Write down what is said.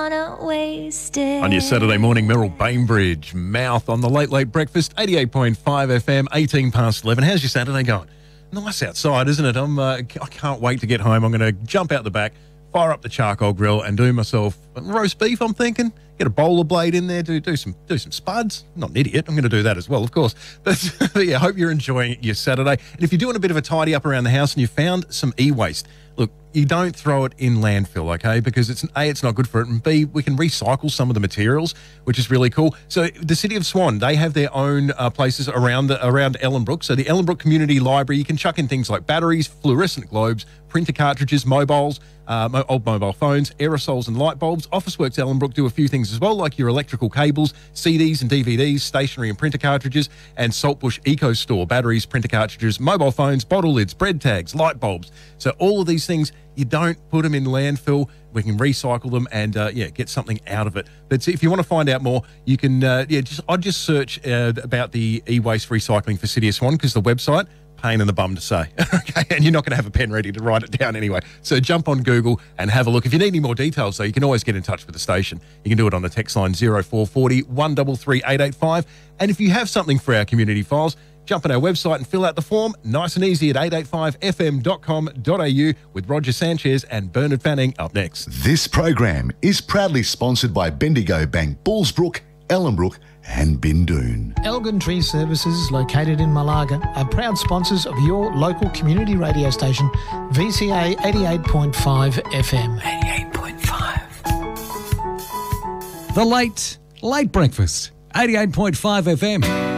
On your Saturday morning, Merrill Bainbridge, Mouth on the Late Breakfast, 88.5 FM, 18 past 11. How's your Saturday going? Nice outside, isn't it? I can't wait to get home. I'm going to jump out the back, fire up the charcoal grill and do myself roast beef, I'm thinking. Get a bowler blade in there, do some spuds. I'm not an idiot. I'm going to do that as well, of course. But yeah, hope you're enjoying your Saturday. And if you're doing a bit of a tidy up around the house and you found some e-waste, look, you don't throw it in landfill, okay? Because it's not good for it, and B, we can recycle some of the materials, which is really cool. So the City of Swan, they have their own places around Ellenbrook. So the Ellenbrook Community Library, you can chuck in things like batteries, fluorescent globes, printer cartridges, mobiles, old mobile phones, aerosols and light bulbs. Officeworks Ellenbrook do a few things as well, like your electrical cables, CDs and DVDs, stationery and printer cartridges, and Saltbush Eco Store, batteries, printer cartridges, mobile phones, bottle lids, bread tags, light bulbs. So all of these things, you don't put them in landfill. We can recycle them and, get something out of it. But if you want to find out more, you can, I'd just search about the e-waste recycling for City of Swan, because the website, pain in the bum to say, okay? And you're not going to have a pen ready to write it down anyway. So jump on Google and have a look. If you need any more details, though, you can always get in touch with the station. You can do it on the text line 0440 133 885. And if you have something for our community files, jump on our website and fill out the form. Nice and easy at 885fm.com.au with Roger Sanchez and Bernard Fanning up next. This program is proudly sponsored by Bendigo Bank, Bullsbrook, Ellenbrook and Bindoon. Elgin Tree Services, located in Malaga, are proud sponsors of your local community radio station, VCA 88.5 FM. 88.5. The Late Breakfast, 88.5 FM.